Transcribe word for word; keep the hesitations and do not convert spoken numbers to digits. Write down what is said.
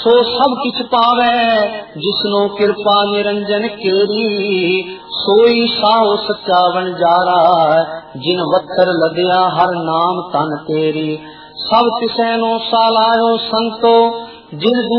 सो सब किछ पावे जिसनो कृपा निरंजन केरी, सोई साओ सच्चा वनजारा जिन वत्तर लदया हर नाम तन तेरी। सब तिसैनो सालायो संतो जिन